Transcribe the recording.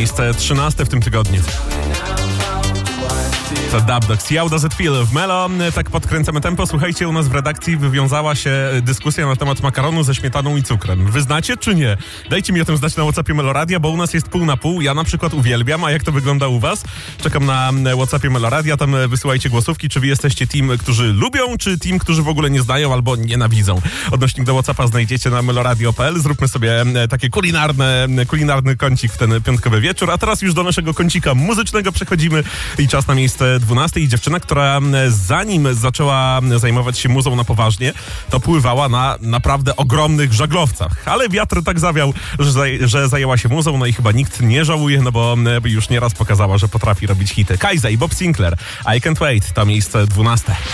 miejsce 13 w tym tygodniu. To Dub Dogs. How does it feel? W Melo tak podkręcamy tempo. Słuchajcie, u nas w redakcji wywiązała się dyskusja na temat makaronu ze śmietaną i cukrem. Wy znacie czy nie? Dajcie mi o tym znać na WhatsAppie Meloradia, bo u nas jest pół na pół. Ja na przykład uwielbiam, a jak to wygląda u was? Czekam na WhatsAppie Meloradia, tam wysyłajcie głosówki, czy wy jesteście team, którzy lubią, czy team, którzy w ogóle nie znają albo nienawidzą. Odnośnik do WhatsAppa znajdziecie na meloradio.pl. Zróbmy sobie takie kulinarny kącik w ten piątkowy wieczór, a teraz już do naszego kącika muzycznego przechodzimy i czas na miejsce 12 i dziewczyna, która zanim zaczęła zajmować się muzą na poważnie, to pływała na naprawdę ogromnych żaglowcach. Ale wiatr tak zawiał, że zajęła się muzą, no i chyba nikt nie żałuje, no bo już nieraz pokazała, że potrafi robić hity. Kajza i Bob Sinclair, I Can't Wait, to miejsce 12.